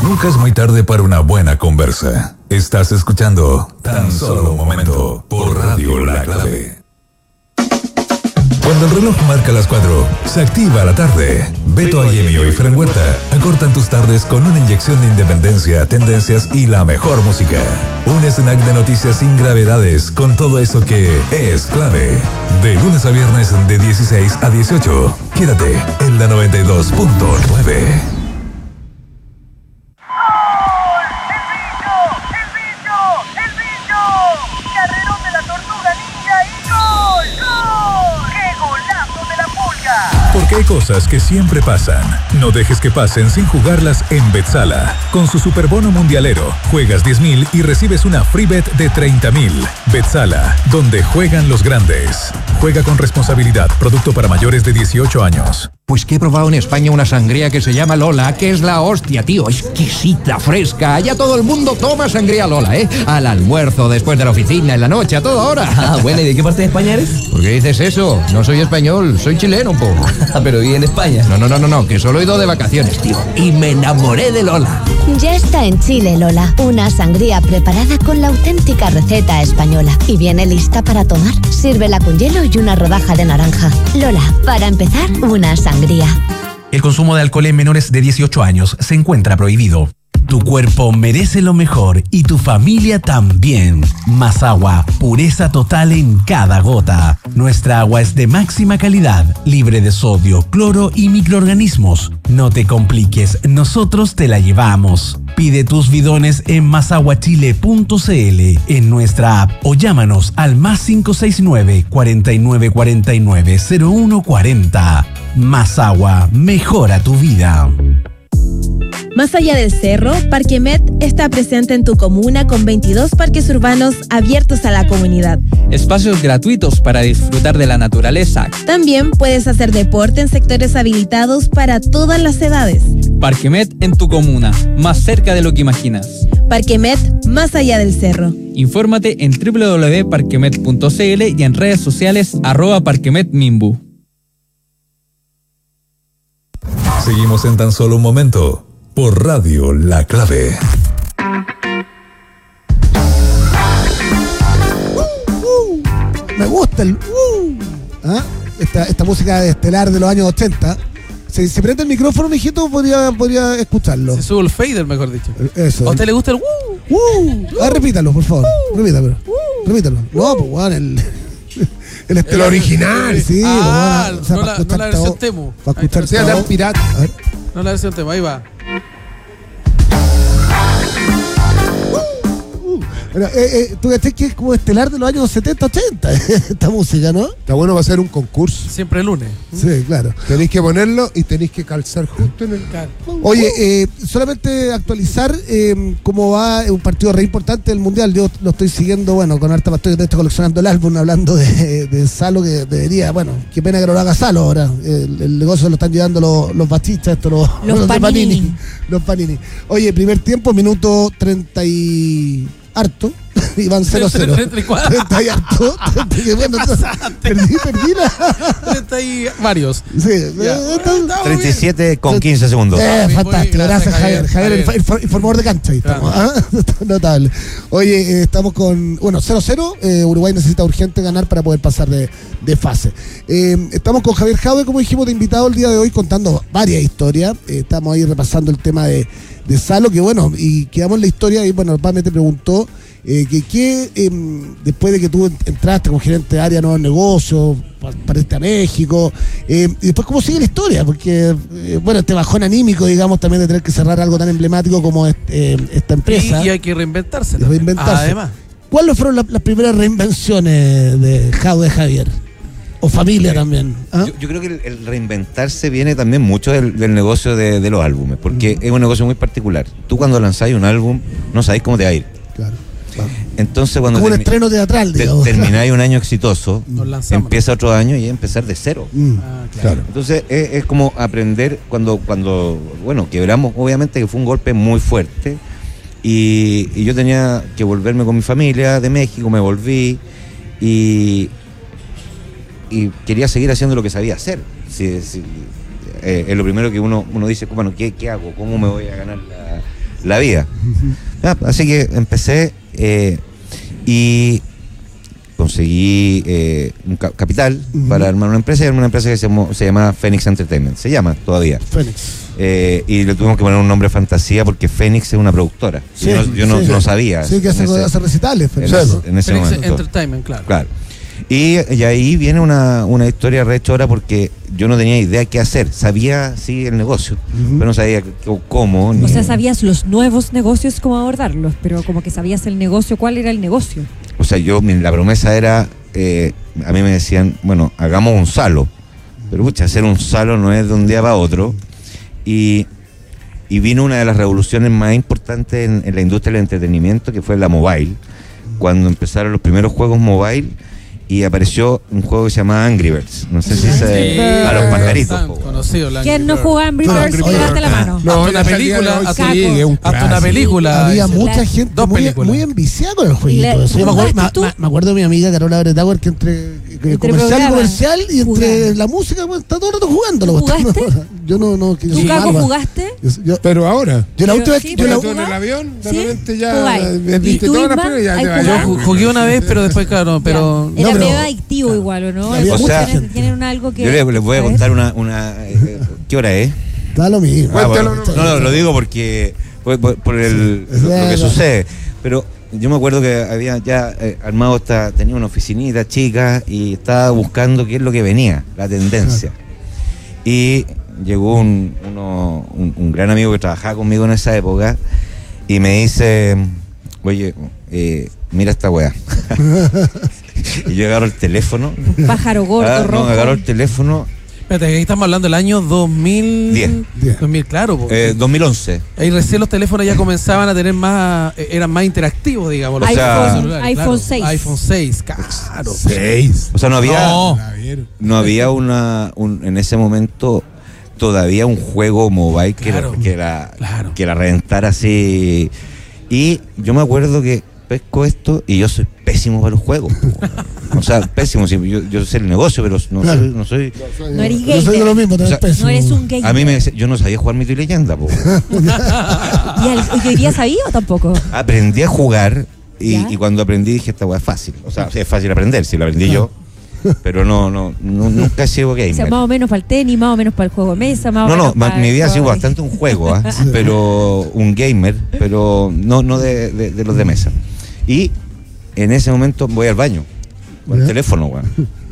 Nunca es muy tarde para una buena conversa. Estás escuchando Tan Solo un Momento por Radio La Clave. Cuando el reloj marca las 4, se activa la tarde. Beto Ayemio y Fran Huerta acortan tus tardes con una inyección de independencia, tendencias y la mejor música. Un snack de noticias sin gravedades con todo eso que es clave. De lunes a viernes de 16 a 18. Quédate en la 92.9. Porque hay cosas que siempre pasan. No dejes que pasen sin jugarlas en Betsala. Con su superbono mundialero, juegas 10,000 y recibes una free bet de 30,000. Betsala, donde juegan los grandes. Juega con responsabilidad. Producto para mayores de 18 años. Pues que he probado en España una sangría que se llama Lola, que es la hostia, tío. Exquisita, fresca. Ya todo el mundo toma sangría Lola, ¿eh? Al almuerzo, después de la oficina, en la noche, a toda hora. Ah, bueno, ¿y de qué parte de España eres? ¿Por qué dices eso? No soy español, soy chileno, po. Pero viví en España. No, que solo he ido de vacaciones, tío. Y me enamoré de Lola. Ya está en Chile, Lola. Una sangría preparada con la auténtica receta española. Y viene lista para tomar. Sírvela con hielo y una rodaja de naranja. Lola, para empezar, una sangría. El consumo de alcohol en menores de 18 años se encuentra prohibido. Tu cuerpo merece lo mejor y tu familia también. Más agua, pureza total en cada gota. Nuestra agua es de máxima calidad, libre de sodio, cloro y microorganismos. No te compliques, nosotros te la llevamos. Pide tus bidones en masaguachile.cl, en nuestra app o llámanos al +569 4949 0140. Más agua, mejora tu vida. Más allá del cerro, Parquemet está presente en tu comuna con 22 parques urbanos abiertos a la comunidad. Espacios gratuitos para disfrutar de la naturaleza. También puedes hacer deporte en sectores habilitados para todas las edades. Parquemet en tu comuna, más cerca de lo que imaginas. Parquemet, más allá del cerro. Infórmate en www.parquemet.cl y en redes sociales @parquemetmimbu. Seguimos en Tan Solo un Momento por Radio La Clave. Me gusta el ¿ah? Esta música de estelar de los años 80. Si prende el micrófono, mijito, podría escucharlo. Se sube el fader, mejor dicho. Eso. ¿A usted le gusta el repítalo, por favor. Repítalo. No, pues bueno, el estelar original, sí. No la versión Temu. Para escuchar sea pirata. A ver. No la versión Temu, ahí va. Bueno, tú caché que es como estelar de los años 70, 80 esta música, ¿no? Está bueno para hacer un concurso. Siempre el lunes. Sí, claro. Tenéis que ponerlo y tenéis que calzar justo en el carro. Oye, solamente actualizar cómo va un partido re importante del Mundial. Yo lo estoy siguiendo, bueno, con harta estoy coleccionando el álbum, hablando de Salo, que debería, bueno, qué pena que no lo haga Salo ahora. El negocio lo están llevando los batistas, los Panini. Los Panini. Oye, primer tiempo, minuto 30 y... harto, y van 0-0. 30 y harto. Bueno, perdí la... 30 y varios. Sí. 37 con 15 segundos. Fantástico, gracias Javier, informador de cancha. Ahí estamos. Notable. Oye, estamos con, 0-0. Uruguay necesita urgente ganar para poder pasar de fase. Estamos con Javier Jadwe, como dijimos, de invitado el día de hoy, contando varias historias. Estamos ahí repasando el tema de Salo, que bueno, y quedamos en la historia y bueno, Pame te preguntó que después de que tú entraste como gerente de área de nuevos negocios, partiste a México, y después cómo sigue la historia, porque bueno, este bajón anímico, digamos, también de tener que cerrar algo tan emblemático como esta empresa. Y hay que reinventarse. Además. ¿Cuáles fueron las primeras reinvenciones de Jadwe, Javier? O familia también. Yo creo que el reinventarse viene también mucho del negocio de los álbumes, porque es un negocio muy particular. Tú cuando lanzáis un álbum no sabéis cómo te va a ir. Claro. Entonces cuando como un estreno teatral, termináis un año exitoso, empieza otro año y es empezar de cero. Claro. Entonces es como aprender cuando bueno, quebramos, obviamente que fue un golpe muy fuerte y yo tenía que volverme con mi familia de México, me volví y quería seguir haciendo lo que sabía hacer. Es lo primero que uno dice, bueno, ¿qué hago? ¿Cómo me voy a ganar la vida. Así que empecé y conseguí un capital para armar una empresa, que se llama Phoenix Entertainment. Se llama todavía. Phoenix. Y le tuvimos que poner un nombre fantasía porque Phoenix es una productora. Sí, yo no sabía. Sí, que hace recitales. En ese Phoenix momento. Entertainment, claro. Y ahí viene una historia re chora porque yo no tenía idea qué hacer. Sabía, sí, el negocio, pero no sabía cómo. O sea, sabías los nuevos negocios, cómo abordarlos, pero como que sabías el negocio, ¿cuál era el negocio? O sea, la promesa era, a mí me decían, bueno, hagamos un salo. Pero pucha, hacer un salo no es de un día para otro. Y vino una de las revoluciones más importantes en la industria del entretenimiento, que fue la mobile. Cuando empezaron los primeros juegos mobile y apareció un juego que se llamaba Angry Birds. No sé si a los pajaritos. ¿Quién no jugó Angry Birds? Levante la mano. No, una película. Hasta una película. Había mucha gente muy enviciada con el jueguito. Me acuerdo de mi amiga Carola Bretauer que entre comercial y entre la música, pues, está todo el rato jugando. ¿Jugaste? Yo no. ¿Tú, Caco, jugaste? Pero ahora. Yo la última vez que yo en el avión, de repente ya viste todas las películas y ya te vayas. Yo jugué una vez, pero después, claro, pero. Era medio adictivo igual, ¿o no? O sea, tienen algo que. Yo les voy a contar una ¿qué hora es? Da lo mismo. No, lo digo porque por lo que sucede. Pero yo me acuerdo que había ya armado tenía una oficinita chica y estaba buscando qué es lo que venía, la tendencia. Y llegó un gran amigo que trabajaba conmigo en esa época y me dice, oye, mira esta weá. Y yo agarro el teléfono. Un pájaro gordo, rojo. No, agarro el teléfono. Espérate, ahí estamos hablando del año 2010. 2000, claro. 2011. Ahí recién los teléfonos ya comenzaban a tener eran más interactivos, digamos. iPhone 6. iPhone 6, claro. 6. O sea, no había en ese momento todavía un juego mobile que la reventara así. Y yo me acuerdo que pesco esto y yo soy pésimo para los juegos. O sea, pésimo. Yo sé el negocio, pero no soy. No eres gamer. Yo soy de lo mismo, no eres un gamer. A mí yo no sabía jugar Mito y Leyenda. ¿Y hoy día sabía o tampoco? Aprendí a jugar y cuando aprendí dije, esta weá es fácil. O sea, es fácil aprender, si lo aprendí yo. Pero nunca he sido gamer. O sea, más o menos para el tenis, más o menos para el juego de mesa, más o menos para mi vida ha sido bastante un juego, pero un gamer, pero no de los de mesa. Y en ese momento voy al baño, con el teléfono, weón.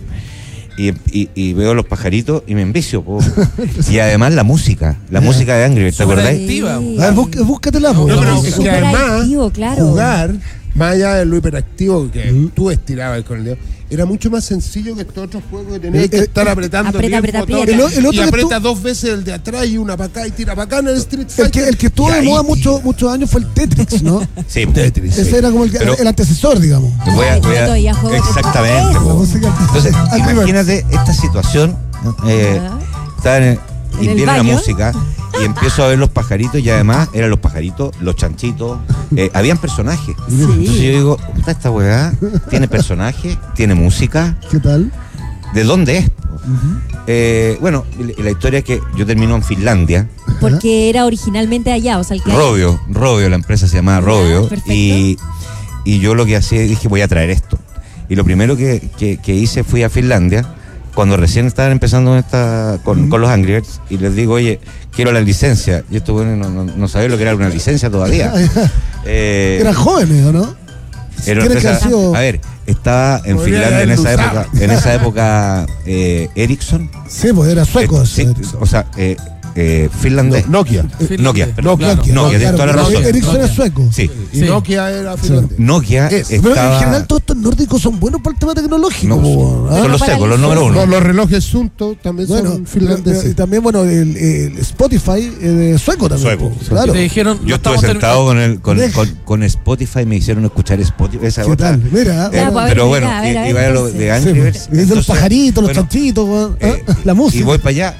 Y veo los pajaritos y me envicio, po. Y además la música de Angry Birds, ¿te acordáis? A ver, búscatela, po. Pero es que además, claro. jugar, más allá de lo hiperactivo que tú estirabas con el dedo, era mucho más sencillo que estos otros juegos que tenías que estar apretando y aprieta dos veces el de atrás y una para acá y tira para acá en el Street Fighter. El que estuvo de moda muchos años fue el Tetris, ¿no? Sí, Tetris. Ese era como el antecesor, digamos. Exactamente. Entonces, imagínate esta situación. Estaba y viene la música y empiezo a ver los pajaritos y además eran los pajaritos, los chanchitos, habían personajes. Sí. Entonces yo digo, esta weá tiene personajes, tiene música. ¿Qué tal? ¿De dónde es? Bueno, la historia es que yo termino en Finlandia. Porque era originalmente allá, o sea, Rovio, la empresa se llamaba Rovio. Y yo lo que hacía, dije, voy a traer esto. Y lo primero que hice, fui a Finlandia cuando recién estaban empezando con los Angry Birds, y les digo, oye, quiero la licencia. Y esto, bueno, no sabía lo que era una licencia todavía. Eran jóvenes, ¿o no? Era una empresa, a ver, estaba en Finlandia en esa época Ericsson. Sí, pues era sueco. O sea, finlandés. Nokia. Nokia, tienes toda la razón. Ericsson es sueco. Sí. Y Nokia era finlandés. Nokia Pero en general todos estos nórdicos son buenos para el tema tecnológico. Son los secos, los número uno. Los relojes Sunto también son finlandeses. Y también, bueno, el Spotify sueco también. Sueco. Claro. Yo estuve sentado con Spotify, me hicieron escuchar Spotify. Esa ¿Qué tal? Mira. Pero bueno, iba a lo de Angry Birds. Los pajaritos, los chanchitos, la música. Y voy para allá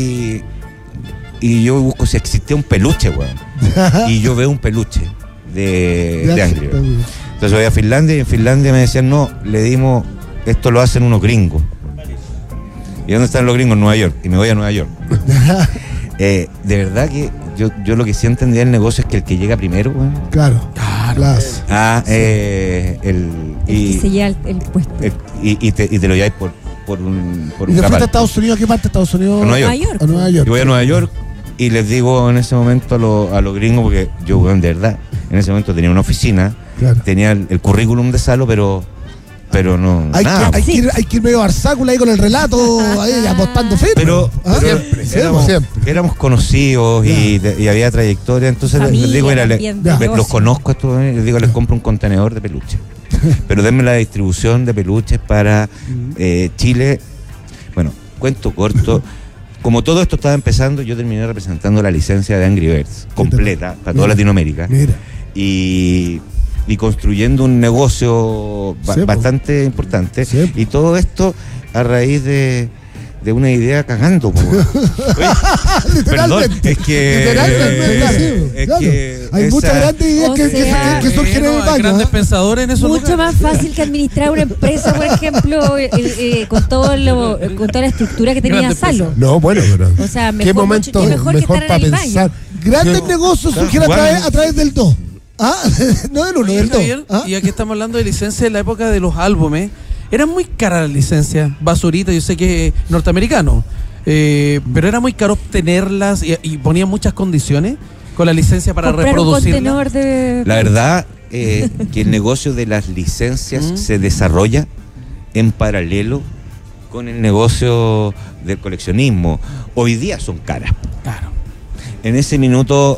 y yo busco si existía un peluche, weón. Y yo veo un peluche de Angry Birds. Entonces voy a Finlandia y en Finlandia me decían, no, esto lo hacen unos gringos. ¿Y dónde están los gringos? En Nueva York. Y me voy a Nueva York. De verdad que yo lo que sí entendía del negocio es que el que llega primero, güey. Claro. Y se lleva el puesto. Y te lo lleváis por un ¿Y te fuiste a Estados Unidos? ¿A qué parte de Estados Unidos? A Nueva York. A Nueva York. Yo voy a Nueva York y les digo en ese momento a los gringos, porque yo, de verdad, en ese momento tenía una oficina, tenía el currículum de Salo, pero no. Hay que ir medio barzácula ahí con el relato, ahí apostando firme. Pero éramos conocidos y había trayectoria, entonces les digo, los conozco a estos, les digo, les compro un contenedor de peluches. Pero denme la distribución de peluches para Chile. Bueno, cuento corto. Como todo esto estaba empezando, yo terminé representando la licencia de Angry Birds completa para toda Latinoamérica. Y construyendo un negocio bastante importante. Y todo esto a raíz de una idea cagando. Perdón, es que hay muchas grandes ideas que surgen en el baño. Grandes pensadores en eso. Mucho más fácil que administrar una empresa, por ejemplo, con toda la estructura que tenía Salo. No, bueno, pero o sea, ¿qué momento mejor que estar para en el pensar? Grandes negocios surgen a través del 2. No del 1, del 2. Y aquí estamos hablando de licencias de la época de los álbumes. Eran muy caras las licencias, basurita, yo sé que es norteamericano, pero era muy caro obtenerlas y ponían muchas condiciones con la licencia para reproducirla. La verdad que el negocio de las licencias se desarrolla en paralelo con el negocio del coleccionismo. Hoy día son caras. Claro. En ese minuto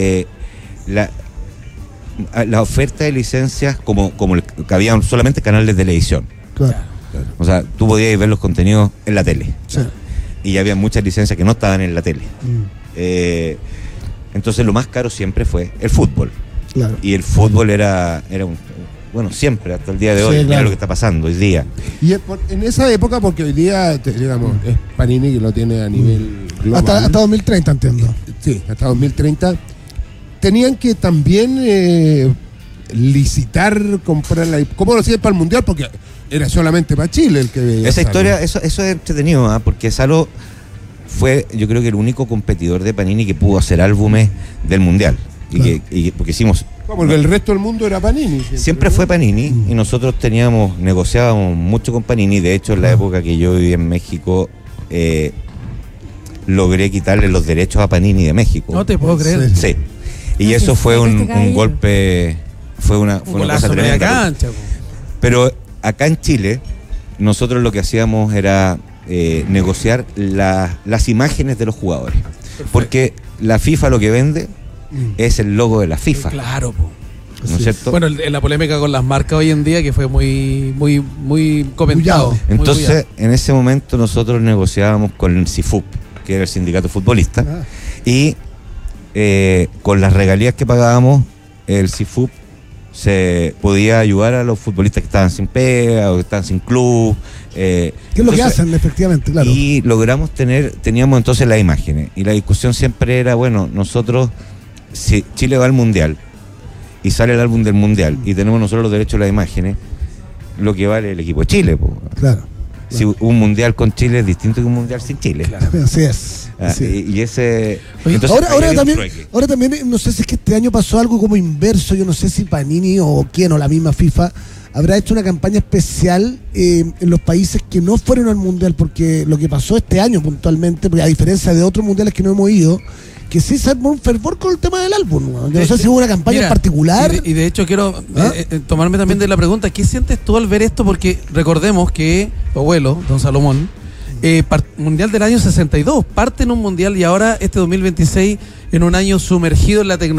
la oferta de licencias, como que había solamente canales de televisión. Claro. O sea, tú podías ver los contenidos en la tele. Sí. Y había muchas licencias que no estaban en la tele. Entonces lo más caro siempre fue el fútbol. Claro. Y el fútbol era bueno, siempre, hasta el día de hoy, mira lo que está pasando hoy día. Y en esa época, porque hoy día, digamos, es Panini que lo tiene a nivel global. Hasta 2030, entiendo. Sí, hasta 2030. Tenían que también licitar, comprar ¿cómo lo hacían para el Mundial? Porque era solamente para Chile el que veía. Esa historia, eso es entretenido, porque Salo fue, yo creo que el único competidor de Panini que pudo hacer álbumes del Mundial. Claro. Porque hicimos... Porque el resto del mundo era Panini. Siempre fue Panini y nosotros negociábamos mucho con Panini. De hecho, en la época que yo vivía en México, logré quitarle los derechos a Panini de México. No te puedo creer. Sí. Y eso fue un golpe, fue una cosa tremenda. Cancha, pero acá en Chile, nosotros lo que hacíamos era negociar las imágenes de los jugadores. Perfecto. Porque la FIFA lo que vende es el logo de la FIFA. Claro, ¿no es cierto? Bueno, en la polémica con las marcas hoy en día, que fue muy comentado. Entonces, en ese momento nosotros negociábamos con el CIFUP, que era el sindicato futbolista, y con las regalías que pagábamos, el CIFUP se podía ayudar a los futbolistas que estaban sin pega o que estaban sin club. ¿Qué es lo que hacen efectivamente? Claro. Y logramos teníamos entonces las imágenes. Y la discusión siempre era, bueno, nosotros, si Chile va al Mundial y sale el álbum del Mundial y tenemos nosotros los derechos de las imágenes, lo que vale el equipo de Chile. Claro. Si un Mundial con Chile es distinto que un Mundial sin Chile. Claro. Así es. Y ese... Entonces, ahora también, no sé si es que este año pasó algo como inverso, yo no sé si Panini o quién o la misma FIFA habrá hecho una campaña especial en los países que no fueron al Mundial, porque lo que pasó este año puntualmente, porque a diferencia de otros mundiales que no hemos ido, que sí se armó un fervor con el tema del álbum. Yo no sé si hubo una campaña en particular. Y de hecho quiero tomarme también de la pregunta, ¿qué sientes tú al ver esto? Porque recordemos que tu abuelo, don Salomón, Mundial del año 62, parte en un Mundial y ahora este 2026 en un año sumergido en la tecnología.